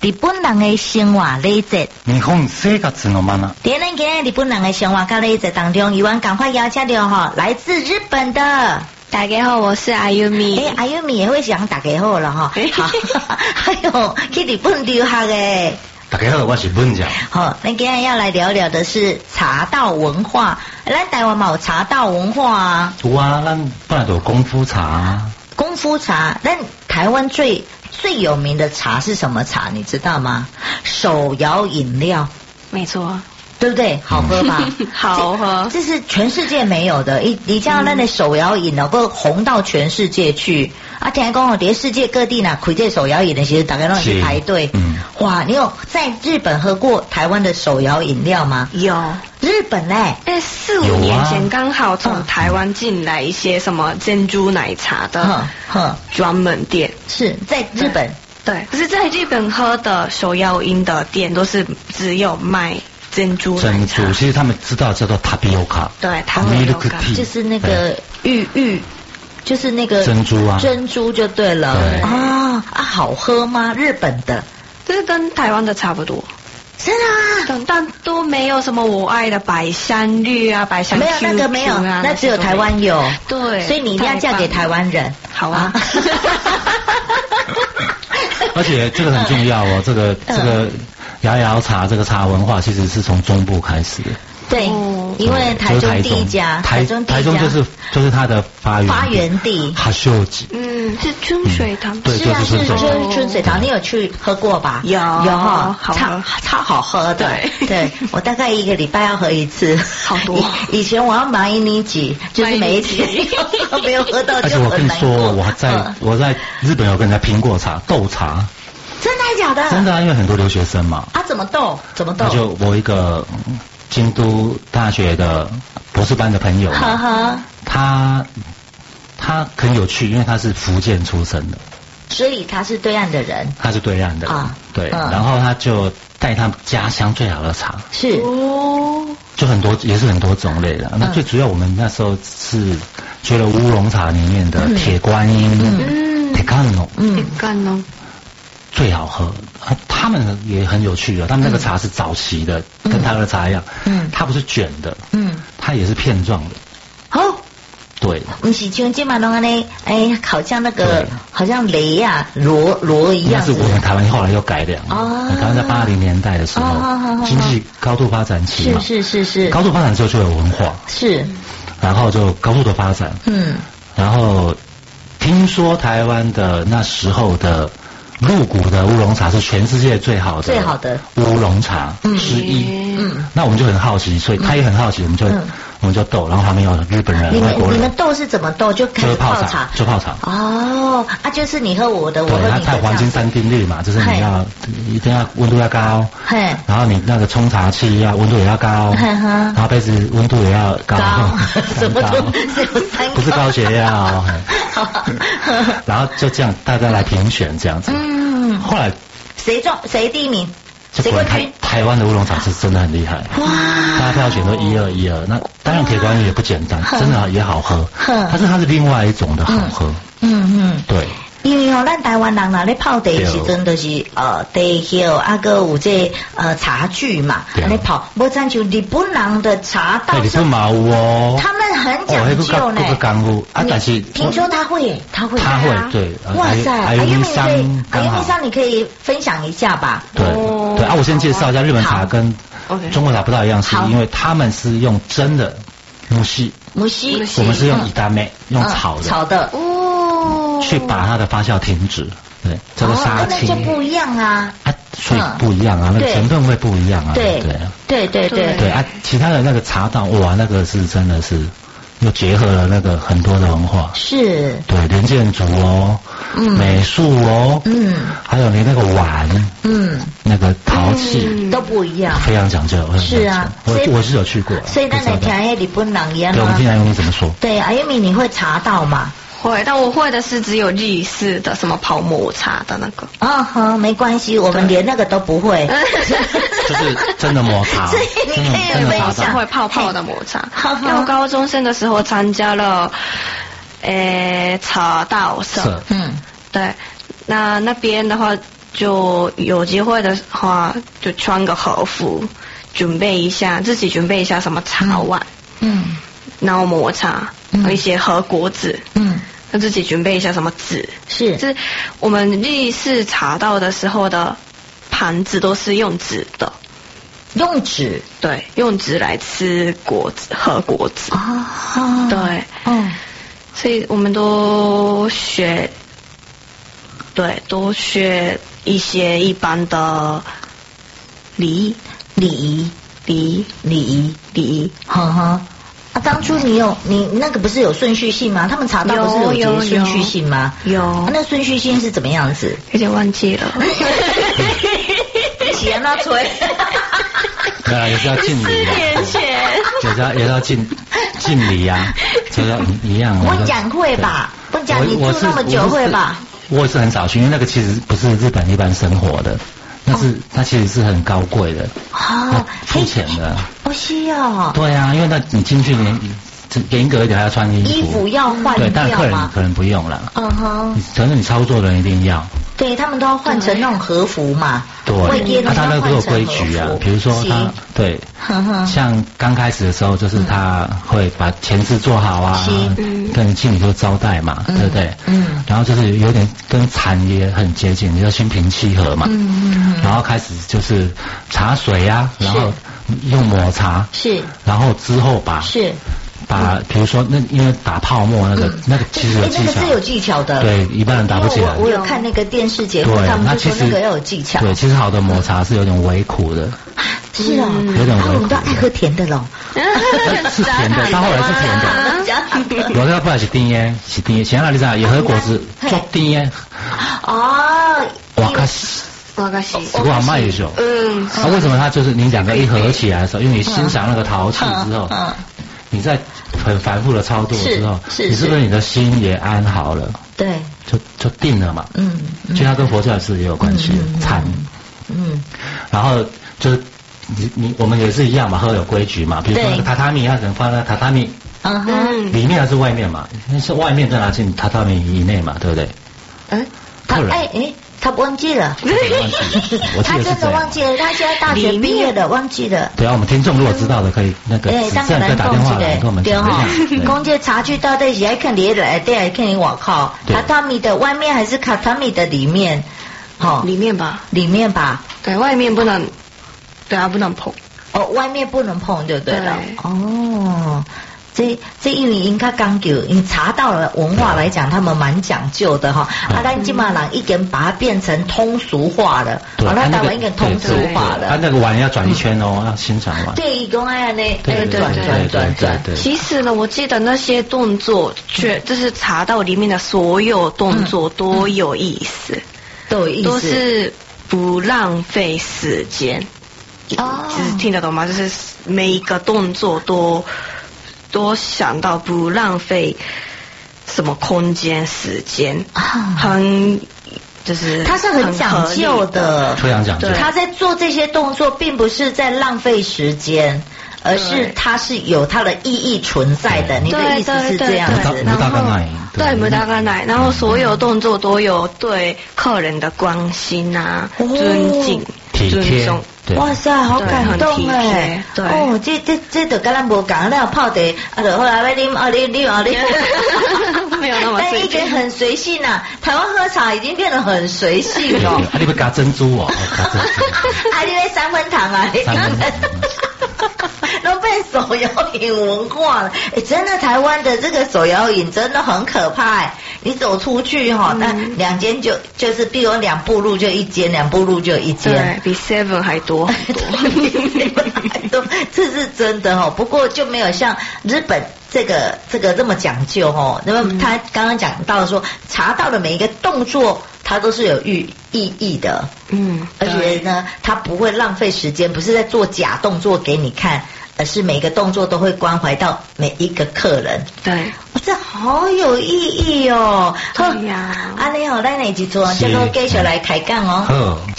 日本人的生活礼节。 日本生活のマナー。 在咱今日日本人的生活跟礼节当中，伊万赶快邀请到哈，来自日本的。 大家好，我是阿优米。 阿优米也会想大家好了哈。好，还有去日本留学的。 大家好，我是本将。 好，咱今天要来聊聊的是茶道文化。咱台湾嘛有茶道文化啊。 有啊，咱本来就有功夫茶。 功夫茶，但台湾最有名的茶是什么茶？你知道吗？手摇饮料。 没错。 对不对？好喝吧？ 好喝， 这是全世界没有的。你像那手摇饮能够红到全世界去啊！听讲哦，连世界各地呢，开这手摇饮的，其实大家都去排队。哇，你有在日本喝过台湾的手摇饮料吗？ 有。 日本嘞 ，4、5年前刚好从台湾进来一些什么珍珠奶茶的专门店， 是在日本。 对，可是在日本喝的手摇饮的店都是只有卖。珍珠， 其实他们知道叫做塔比欧卡， 对，塔比欧卡就是那个玉，就是那个珍珠啊， 珍珠就对了啊，好喝吗？日本的， 就是跟台湾的差不多， 真的啊，但都没有什么我爱的百香绿啊，百香 Q 没有那个没有，那只有台湾有， 对， 所以你一定要嫁给台湾人， 好啊。 而且这个很重要哦，这个。摇摇茶这个茶文化其实是从中部开始的。 对，因为台中第一家， 台中就是它的发源地。哈秀吉。 是春水堂。 对， 是春水堂，你有去喝过吧？ 有哈，超好喝的。对，我大概1个礼拜要喝1次。 好多。 以前我要买1集，就是每一集没有喝到就很难过。 而且我跟你说，我在日本有跟人家拼过茶，斗茶。 真的假的？ 真的啊，因为很多留学生嘛。 怎么斗？ 就我一个京都大学的博士班的朋友，他很有趣，因为他是福建出生的， 所以他是对岸的人。 他是对岸的啊，对。然后他就带他家乡最好的茶， 是就也是很多种类的。那最主要我们那时候是觉得乌龙茶里面的铁观音，铁干农。最好喝，他们也很有趣的。他们那个茶是早期的，跟台湾的茶一样，它不是卷的，它也是片状的。 哦， 对， 不是像金马龙安呢，好像那个好像雷呀螺一样。 那是我们台湾后来又改良。台湾在80年代的时候，经济高度发展期嘛， 是， 高度发展之后就有文化， 是， 然后就高度的发展，然后听说台湾的那时候的。鹿谷的乌龙茶是全世界最好的乌龙茶之一。那我们就很好奇，所以他也很好奇，我们就斗，然后旁边有日本人、外国人。 你们斗是怎么斗？就开始泡茶， 就泡茶。 哦，就是你喝我的，我喝你的。 对，它黄金3定律嘛，就是你一定要温度要高，然后你那个冲茶器温度也要高，然后杯子温度也要高。 什么都是有3高， 不是高血压哦。然后就这样大家来评选这样子。后来谁第一名？ 台湾的乌龙茶是真的很厉害，哇！大家票选都1212，那当然铁观音也不简单，真的也好喝，但是它是另外一种的好喝，对。 因为咱台湾人啦，咧泡茶时阵就是茶叶个有这茶具嘛，咧泡，无像像日本人的茶道， 日本嘛有哦， 他们很讲究呢， 但是听说他会， 对， 哇塞，阿优米桑，你可以分享一下吧？ 对啊，我先介绍一下日本茶跟中国茶不大一样，是因为他们是用真的母系，我们是用伊达梅，用炒的。去把它的发酵停止，对，这个杀青， 那就不一样啊， 所以不一样啊，那个成分会不一样啊， 对啊，其他的那个茶道，哇，那个是真的是又结合了那个很多的文化， 是， 对，连建筑哦，美术哦，还有你那个碗，那个陶器都不一样， 非常讲究， 是啊， 我是有去过， 所以那你听日本人一样， 对，我们听阿优米怎么说？ 对，阿优米你会茶道吗？ 会，但我会的是只有日式的什么泡抹茶的那个。 没关系，我们连那个都不会。 就是真的抹茶， 所以你可以分享会泡的抹茶。因为我高中生的时候参加了茶道社，对，那边的话就有机会的话，就穿个和服，准备一下自己准备一下什么茶碗，然后抹茶，一些和果子，那自己准备一下什么纸，就是我们日式茶道的时候的盘子都是用纸的。 用纸， 对，用纸来吃果子和果子啊，对，所以我们都学一些一般的礼仪， 啊，当初你那个不是有顺序性吗？他们茶道不是有顺序性吗？ 有， 那顺序性是怎么样子？ 有点忘记了。 钱啊，吹。 对啊，也是要敬礼啊，也是要敬礼啊，就要一样。 我讲会吧，我讲你住那么久会吧？ 我也是很少去，因为那个其实不是日本一般生活的，它其实是很高贵的，付钱的。 是哦。 对啊，因为你进去严格一点还要穿衣服要换掉嘛。 对，但客人可能不用了。可能你操作的人一定要。 对，他们都要换成那种和服嘛。 对，他那个都有规矩啊，比如说像刚开始的时候，就是他会把前置做好啊，跟你敬礼就招待嘛，对不对？然后就是有点跟禅也很接近，你要心平气和嘛。然后开始就是茶水啊，然后用抹茶，然后之后把比如说因为打泡沫那个其实有技巧， 那个是有技巧的， 对，一般人打不起来。 我有看那个电视节目，他们就说那个要有技巧。 对，其实好的抹茶是有点微苦的。 是啊， 有点微苦。 我们都爱喝甜的咯。 是甜的，到后来是甜的。有的不然是甜耶，现在你知道也喝果子做甜耶。哦。哇卡西。我很卖的时候，为什么它就是你两个一合起来的时候，因为你欣赏那个陶器之后，你在很反复的操作之后，你是不是你的心也安好了？ 对， 就定了嘛。其实它跟佛教是也有关系，禅。然后就是我们也是一样嘛，喝有规矩嘛。比如说那个榻榻米，它可能放在榻榻米里面还是外面嘛？那是外面再拿进榻榻米以内嘛，对不对？ 他忘记了，他真的忘记了，他现在大学毕业的忘记了。 对啊，我们听众如果知道的可以那个现在打电话来跟我们讲一下。 公这茶具到底是爱看里来，对，还看你外靠榻榻米的外面还是榻榻米的里面？ 里面吧， 里面吧。 对，外面不能，对啊，不能碰。 外面不能碰就对了。这因为应该讲究，因茶道的文化来讲，他们蛮讲究的哈。咱今嘛人已经把它变成通俗化了，那台湾已经通俗化了。 他那个碗要转一圈哦，要欣赏碗。 对，公爱呢， 转。其实呢，我记得那些动作，就是茶道里面的所有动作都有意思，都是不浪费时间。就是听得懂吗？就是每一个动作都想到不浪费什么空间时间，就是他是很讲究的， 非常讲究。 他在做这些动作，并不是在浪费时间，而是它是有它的意义存在的。你的意思是这样子？ 对，没大概奶，然后所有动作都有对客人的关心啊、尊敬、尊重。 哇塞，好感动哎！ 对， 这就跟咱无讲，那泡茶后来你没有那么随性， 但已经很随性啊。台湾喝茶已经变得很随性哦。 你会加珍珠哦？ 你那3分糖啊？都被手摇饮文化了。真的，台湾的这个手摇饮真的很可怕。你走出去哈，那2间就是比如2步路就1间，2步路就1间， 对，比 Seven 还多。 这是真的哦。不过就没有像日本这个这么讲究哦。那么他刚刚讲到说，茶道的每一个动作，它都是有意义的。而且呢，它不会浪费时间，不是在做假动作给你看，而是每个动作都会关怀到每一个客人。 对， 这好有意义哦。 对呀， 你好，咱下一次叫做继续来开讲哦。